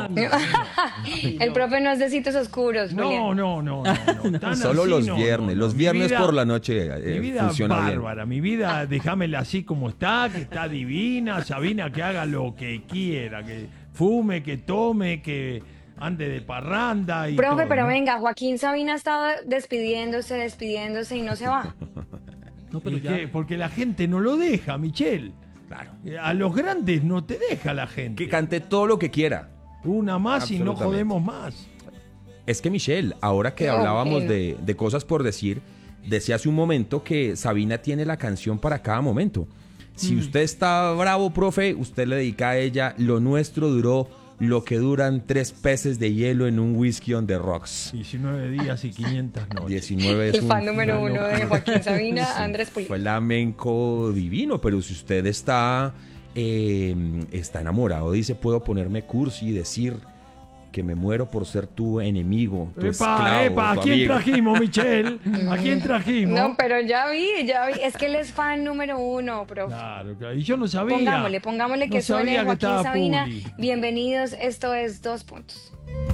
El profe no es de sitios oscuros, Julián. No. Tan Solo así, los viernes. Los viernes Mi vida- por la noche Mi vida funciona bárbara, mi vida déjamela así como está, que está divina. Sabina que haga lo que quiera, que fume, que tome, que ande de parranda y Profe, todo, pero ¿no? venga, Joaquín Sabina estaba despidiéndose y no se va. No, pero ¿Y ya. qué? Porque la gente no lo deja, Michelle. Claro. A los grandes no te deja la gente. Que cante todo lo que quiera. Una más y no Absolutamente. jodemos más. Es que Michelle, ahora que No, hablábamos bueno. de cosas por decir, decía hace un momento que Sabina tiene la canción para cada momento. Si usted está bravo, profe, usted le dedica a ella. Lo nuestro duró lo que duran 3 peces de hielo en un whisky on the rocks. 19 días y 500 noches. 19 es El fan número uno de Joaquín Sabina, Andrés Pulido. Fue flamenco divino, pero si usted está enamorado, dice, puedo ponerme cursi y decir que me muero por ser tu enemigo, tu esclavo, ¿A tu quién amigo. trajimos, Michelle? ¿A quién trajimos? No, pero ya vi. Es que él es fan número uno, profe. Claro, y yo no sabía. Pongámosle que No suene sabía que Joaquín estaba Sabina. Puli. Bienvenidos, esto es 2 Puntos.